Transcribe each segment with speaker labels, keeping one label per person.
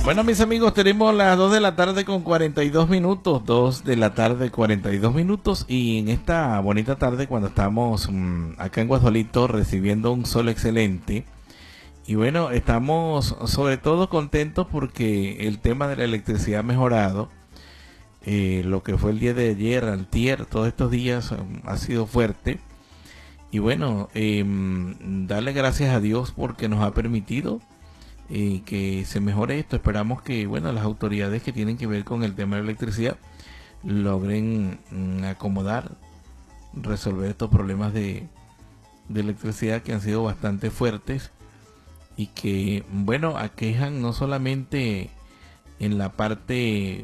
Speaker 1: Bueno, mis amigos, tenemos las 2 de la tarde con 42 minutos, 2 de la tarde 42 minutos, y en esta bonita tarde cuando estamos acá en Guasdualito recibiendo un sol excelente, y bueno, estamos sobre todo contentos porque el tema de la electricidad ha mejorado. Lo que fue el día de ayer, antier, todos estos días ha sido fuerte, y bueno, darle gracias a Dios porque nos ha permitido que se mejore esto. Esperamos que, bueno, las autoridades que tienen que ver con el tema de la electricidad logren acomodar, resolver estos problemas de electricidad que han sido bastante fuertes y que, bueno, aquejan no solamente en la parte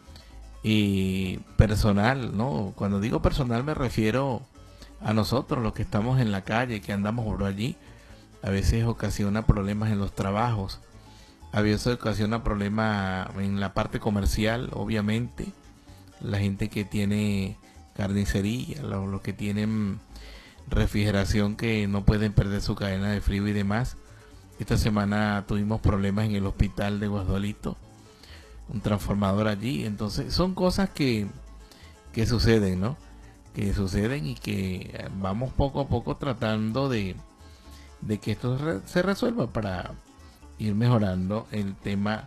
Speaker 1: personal, ¿no? Cuando digo personal me refiero a nosotros, los que estamos en la calle, que andamos por allí. A veces ocasiona problemas en los trabajos, a veces ocasiona problemas en la parte comercial, obviamente. La gente que tiene carnicería, los que tienen refrigeración, que no pueden perder su cadena de frío y demás. Esta semana tuvimos problemas en el hospital de Guasdualito, un transformador allí. Entonces son cosas que suceden, ¿no? Que suceden y que vamos poco a poco tratando de que esto se resuelva para ir mejorando el tema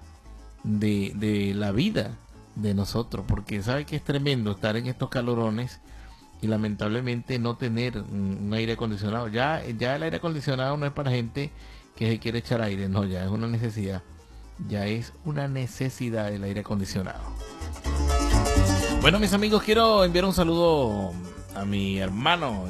Speaker 1: de la vida de nosotros, porque sabe que es tremendo estar en estos calorones y lamentablemente no tener un aire acondicionado. Ya el aire acondicionado no es para gente que se quiere echar aire, no, ya es una necesidad, ya es una necesidad el aire acondicionado. Bueno, mis amigos, quiero enviar un saludo a mi hermano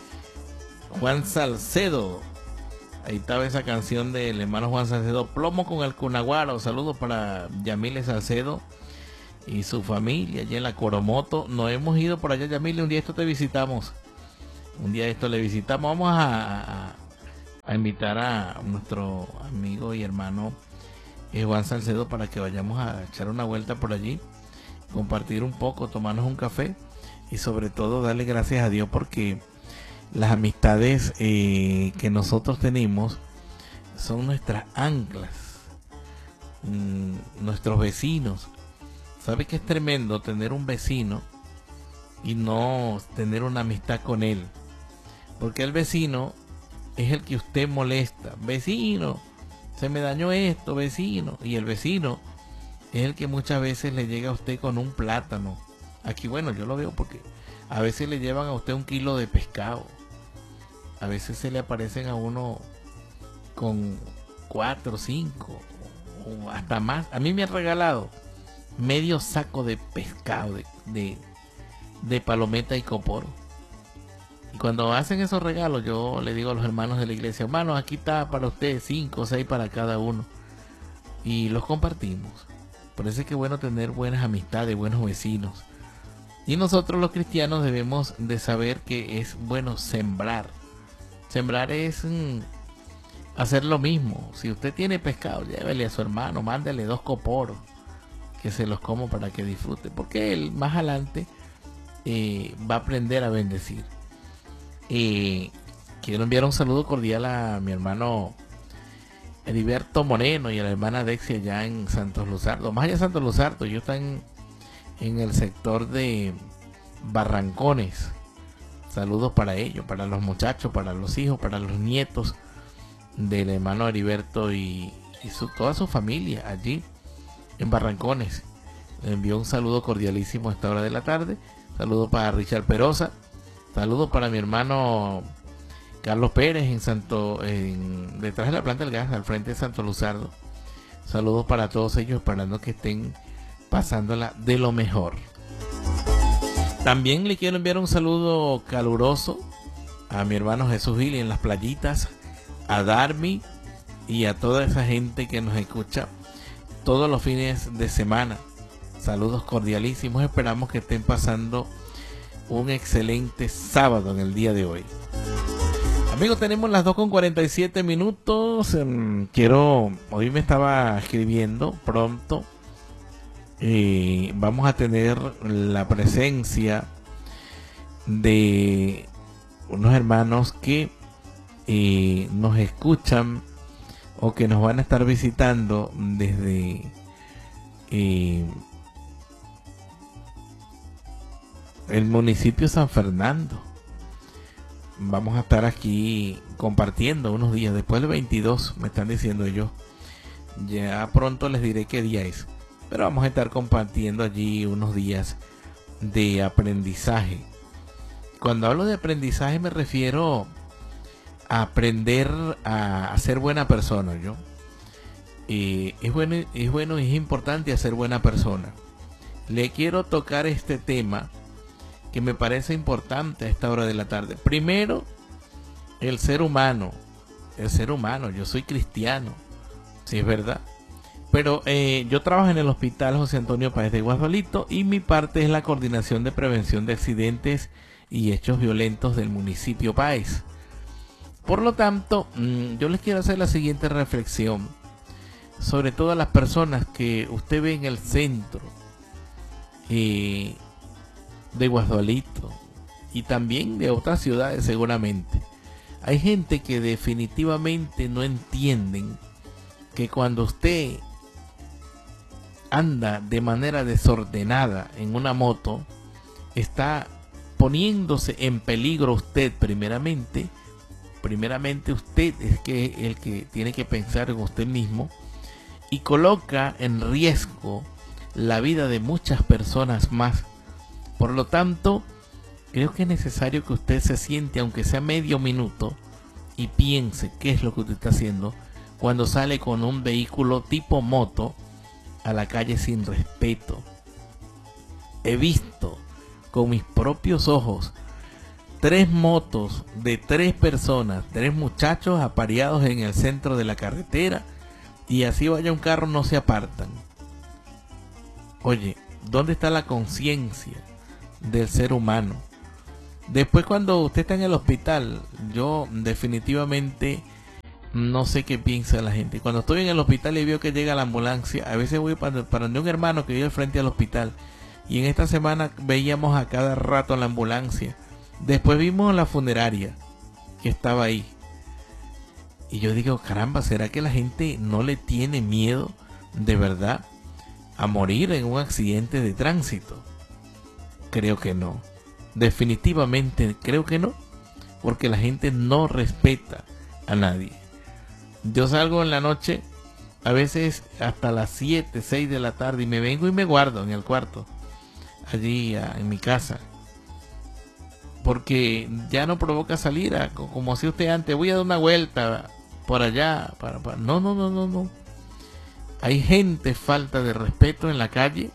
Speaker 1: Juan Salcedo. Ahí estaba esa canción del hermano Juan Salcedo, Plomo con el Cunaguaro. Saludos para Yamile Salcedo y su familia allá en la Coromoto. Nos hemos ido por allá, Yamile, un día esto te visitamos. Un día esto le visitamos. Vamos a invitar a nuestro amigo y hermano Juan Salcedo para que vayamos a echar una vuelta por allí, compartir un poco, tomarnos un café y sobre todo darle gracias a Dios porque las amistades que nosotros tenemos son nuestras anclas, nuestros vecinos. ¿Sabe que es tremendo tener un vecino y no tener una amistad con él? Porque el vecino es el que usted molesta. Vecino, se me dañó esto, vecino. Y el vecino es el que muchas veces le llega a usted con un plátano. Aquí, bueno, yo lo veo porque a veces le llevan a usted 1 kilo de pescado. A veces se le aparecen a uno con 4, 5 o hasta más. A mí me han regalado medio saco de pescado, de palometa y coporo. Y cuando hacen esos regalos, yo le digo a los hermanos de la iglesia, hermanos, aquí está para ustedes 5 o 6 para cada uno. Y los compartimos. Por eso es que es bueno tener buenas amistades, buenos vecinos. Y nosotros los cristianos debemos de saber que es bueno sembrar. Sembrar es hacer lo mismo. Si usted tiene pescado, llévele a su hermano, mándele 2 coporos, que se los como para que disfrute, porque él más adelante va a aprender a bendecir. Quiero enviar un saludo cordial a mi hermano Heriberto Moreno y a la hermana Dexia allá en Santos Luzardo. Más allá de Santos Luzardo, ellos están en el sector de Barrancones. Saludos para ellos, para los muchachos, para los hijos, para los nietos del hermano Heriberto y toda su familia allí en Barrancones. Le envío un saludo cordialísimo a esta hora de la tarde. Saludos para Richard Perosa. Saludos para mi hermano Carlos Pérez detrás de la planta del gas, al frente de Santo Luzardo. Saludos para todos ellos, esperando que estén pasándola de lo mejor. También le quiero enviar un saludo caluroso a mi hermano Jesús Gil en las playitas, a Darmi y a toda esa gente que nos escucha todos los fines de semana. Saludos cordialísimos, esperamos que estén pasando un excelente sábado en el día de hoy. Amigos, tenemos las 2:47 minutos. Hoy me estaba escribiendo pronto. Vamos a tener la presencia de unos hermanos que nos escuchan o que nos van a estar visitando desde el municipio San Fernando. Vamos a estar aquí compartiendo unos días después del 22, me están diciendo ellos. Ya pronto les diré qué día es, pero vamos a estar compartiendo allí unos días de aprendizaje. Cuando hablo de aprendizaje me refiero a aprender a ser buena persona. Es bueno y es importante ser buena persona. Le quiero tocar este tema que me parece importante a esta hora de la tarde. Primero, el ser humano. Yo soy cristiano, sí, es verdad. Pero yo trabajo en el Hospital José Antonio Páez de Guasdualito y mi parte es la coordinación de prevención de accidentes y hechos violentos del municipio Páez. Por lo tanto, yo les quiero hacer la siguiente reflexión sobre todas las personas que usted ve en el centro de Guasdualito y también de otras ciudades seguramente. Hay gente que definitivamente no entienden que cuando usted anda de manera desordenada en una moto, está poniéndose en peligro usted primeramente. Primeramente usted es que el que tiene que pensar en usted mismo y coloca en riesgo la vida de muchas personas más. Por lo tanto, creo que es necesario que usted se siente, aunque sea medio minuto, y piense qué es lo que usted está haciendo cuando sale con un vehículo tipo moto a la calle sin respeto. He visto con mis propios ojos 3 motos de 3 personas, 3 muchachos apareados en el centro de la carretera, y así vaya un carro no se apartan. Oye, ¿dónde está la conciencia del ser humano? Después, cuando usted está en el hospital, yo definitivamente no sé qué piensa la gente. Cuando estoy en el hospital y veo que llega la ambulancia, a veces voy para un hermano que vive frente al hospital, y en esta semana veíamos a cada rato la ambulancia. Después vimos la funeraria que estaba ahí, y yo digo, caramba, ¿será que la gente no le tiene miedo de verdad a morir en un accidente de tránsito? Creo que no. Definitivamente creo que no, porque la gente no respeta a nadie. Yo salgo en la noche, a veces hasta las 7, 6 de la tarde, y me vengo y me guardo en el cuarto, allí en mi casa, porque ya no provoca salir como hacía usted antes. Voy a dar una vuelta por allá, no. Hay gente falta de respeto en la calle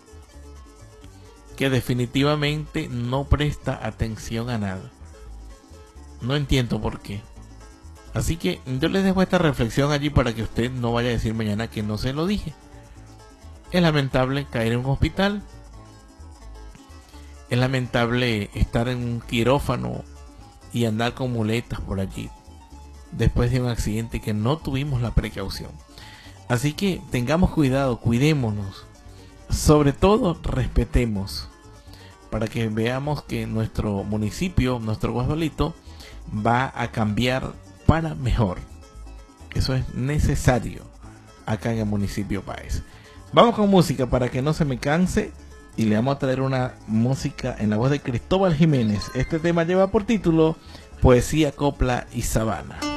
Speaker 1: que definitivamente no presta atención a nada. No entiendo por qué. Así que yo les dejo esta reflexión allí para que usted no vaya a decir mañana que no se lo dije. Es lamentable caer en un hospital. Es lamentable estar en un quirófano y andar con muletas por allí después de un accidente que no tuvimos la precaución. Así que tengamos cuidado, cuidémonos. Sobre todo, respetemos, para que veamos que nuestro municipio, nuestro Guasdualito, va a cambiar para mejor. Eso es necesario acá en el municipio Páez. Vamos con música para que no se me canse, y le vamos a traer una música en la voz de Cristóbal Jiménez. Este tema lleva por título Poesía, Copla y Sabana.